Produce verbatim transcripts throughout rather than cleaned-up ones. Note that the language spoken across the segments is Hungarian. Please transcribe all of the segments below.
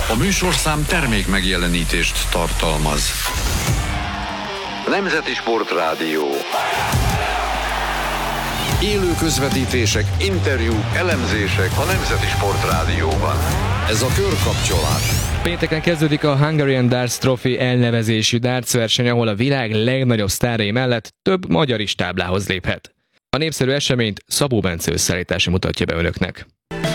A műsorszám termék megjelenítést tartalmaz. Nemzeti Sportrádió. Élő közvetítések, interjúk, elemzések a Nemzeti Sportrádióban. Ez a körkapcsolás. Pénteken kezdődik a Hungarian Darts Trophy elnevezésű darts verseny, ahol a világ legnagyobb sztárai mellett több magyar is táblához léphet. A népszerű eseményt Szabó Bence összeállítása mutatja be önöknek.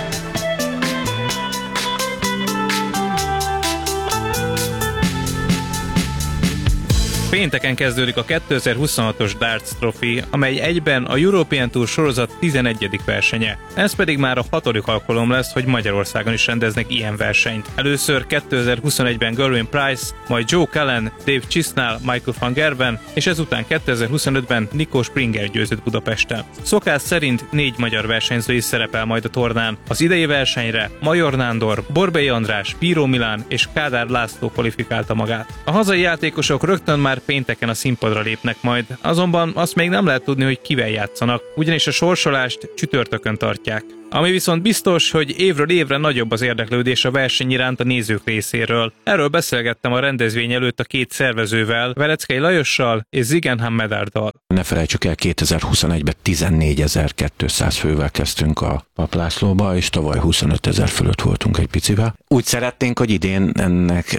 Pénteken kezdődik a kétezer-huszonhatos Darts Trophy, amely egyben a European Tour sorozat tizenegyedik versenye. Ez pedig már a hatodik alkalom lesz, hogy Magyarországon is rendeznek ilyen versenyt. Először kétezer-huszonegyben Gerwyn Price, majd Joe Cullen, Dave Chisnall, Michael van Gerwen, és ezután kétezer-huszonötben Nico Springer győzött Budapesten. Szokás szerint négy magyar versenyző is szerepel majd a tornán. Az idei versenyre Major Nándor, Borbély András, Bíró Milán és Kádár László kvalifikálta magát. A hazai játékosok rögtön már pénteken a színpadra lépnek majd, azonban azt még nem lehet tudni, hogy kivel játszanak, ugyanis a sorsolást csütörtökön tartják. Ami viszont biztos, hogy évről évre nagyobb az érdeklődés a verseny iránt a nézők részéről. Erről beszélgettem a rendezvény előtt a két szervezővel, Veleckei Lajossal és Zigenham Medarddal. Ne felejtsük el, kétezer-huszonegyben tizennégyezer-kétszáz fővel kezdtünk a Paplászlóba, és tavaly huszonötezer fölött voltunk egy picivel. Úgy szeretnénk, hogy idén ennek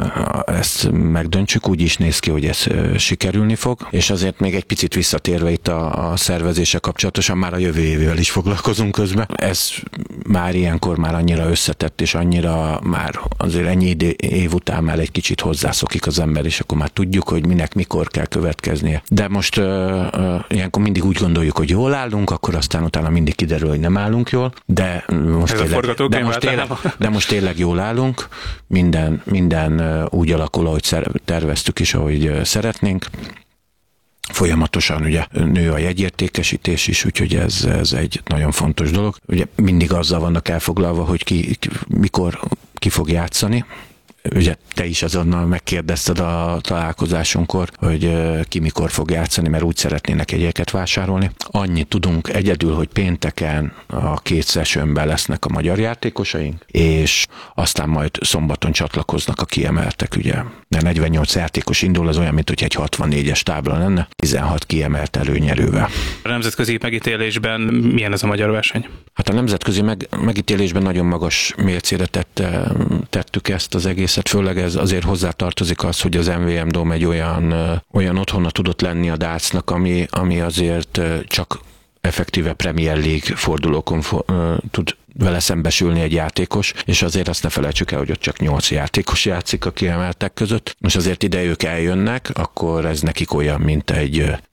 ezt megdöntsük, úgy is néz ki, hogy ez sikerülni fog, és azért még egy picit visszatérve itt a, a szervezése kapcsolatosan, már a jövő évvel is foglalkozunk közben. Ez már ilyenkor már annyira összetett, és annyira már azért ennyi év után már egy kicsit hozzászokik az ember, és akkor már tudjuk, hogy minek mikor kell következnie. De most uh, uh, ilyenkor mindig úgy gondoljuk, hogy jól állunk, akkor aztán utána mindig kiderül, hogy nem állunk jól, de most, tényleg, de most, tényleg, de most tényleg jól állunk, minden, minden uh, úgy alakul, ahogy terveztük is, ahogy uh, szeretnénk. Folyamatosan ugye nő a jegyértékesítés is, úgyhogy ez, ez egy nagyon fontos dolog. Ugye mindig azzal vannak elfoglalva, hogy ki, ki mikor ki fog játszani. Ugye te is azonnal megkérdezted a találkozásunkkor, hogy ki mikor fog játszani, mert úgy szeretnének jegyeket vásárolni. Annyit tudunk egyedül, hogy pénteken a két sessionben lesznek a magyar játékosaink, és aztán majd szombaton csatlakoznak a kiemeltek, ugye. De negyvennyolc játékos indul, az olyan, mint hogy egy hatvannégyes tábla lenne, tizenhat kiemelt előnyerővel. A nemzetközi megítélésben milyen ez a magyar verseny? Hát a nemzetközi meg, megítélésben nagyon magas mércére tette, tettük ezt az egészet, főleg ez azért hozzátartozik az, hogy az em vé em Dome egy olyan, olyan otthona tudott lenni a dartsnak, ami, ami azért csak effektíve Premier League fordulókon for, uh, tud vele szembesülni egy játékos, és azért azt ne felejtsük el, hogy ott csak nyolc játékos játszik a kiemeltek között. Most azért ide ők eljönnek, akkor ez nekik olyan, mint egy